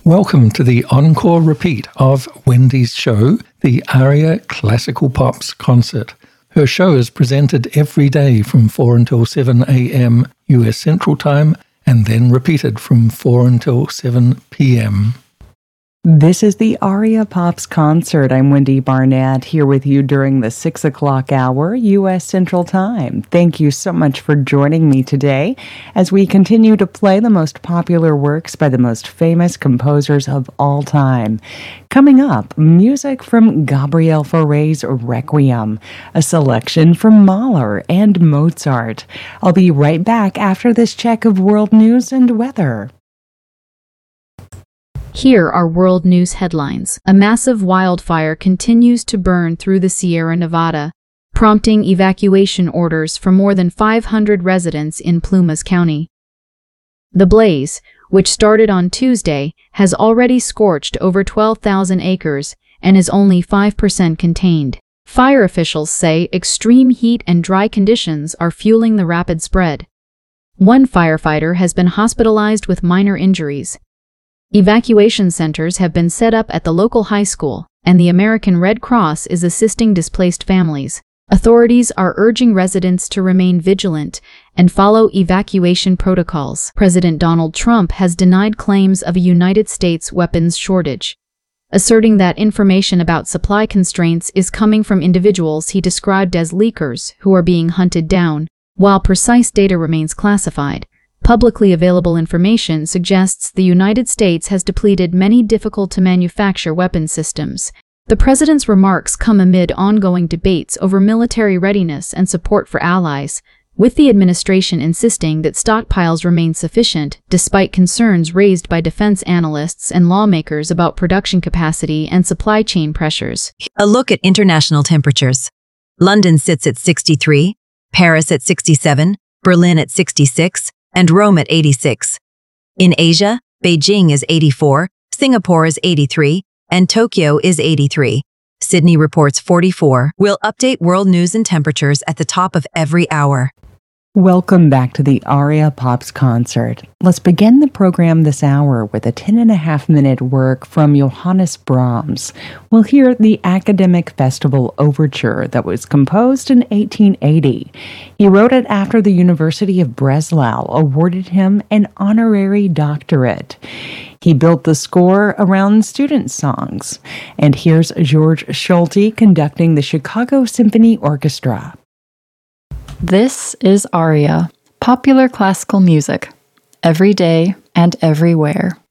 Welcome to the encore repeat of Wendy's show, the ARIA Classical Pops Concert. Her show is presented every day from 4 until 7 a.m. US Central Time and then repeated from 4 until 7 p.m. This is the ARIA Pops Concert. I'm Wendy Barnett here with you during the 6 o'clock hour, U.S. Central Time. Thank you so much for joining me today as we continue to play the most popular works by the most famous composers of all time. Coming up, music from Gabriel Fauré's Requiem, a selection from Mahler and Mozart. I'll be right back after this check of world news and weather. Here are world news headlines. A massive wildfire continues to burn through the Sierra Nevada, prompting evacuation orders for more than 500 residents in Plumas County. The blaze, which started on Tuesday, has already scorched over 12,000 acres and is only 5% contained. Fire officials say extreme heat and dry conditions are fueling the rapid spread. One firefighter has been hospitalized with minor injuries. Evacuation centers have been set up at the local high school, and the American Red Cross is assisting displaced families. Authorities are urging residents to remain vigilant and follow evacuation protocols. President Donald Trump has denied claims of a United States weapons shortage, asserting that information about supply constraints is coming from individuals he described as leakers who are being hunted down. While precise data remains classified, publicly available information suggests the United States has depleted many difficult-to-manufacture weapon systems. The president's remarks come amid ongoing debates over military readiness and support for allies, with the administration insisting that stockpiles remain sufficient despite concerns raised by defense analysts and lawmakers about production capacity and supply chain pressures. A look at international temperatures. London sits at 63, Paris at 67, Berlin at 66, and Rome at 86. In Asia, Beijing is 84, Singapore is 83, and Tokyo is 83. Sydney reports 44. We'll update world news and temperatures at the top of every hour. Welcome back to the ARIA Pops Concert. Let's begin the program this hour with a 10.5-minute work from Johannes Brahms. We'll hear the Academic Festival Overture that was composed in 1880. He wrote it after the University of Breslau awarded him an honorary doctorate. He built the score around student songs. And here's George Solti conducting the Chicago Symphony Orchestra. This is ARIA, popular classical music, every day and everywhere.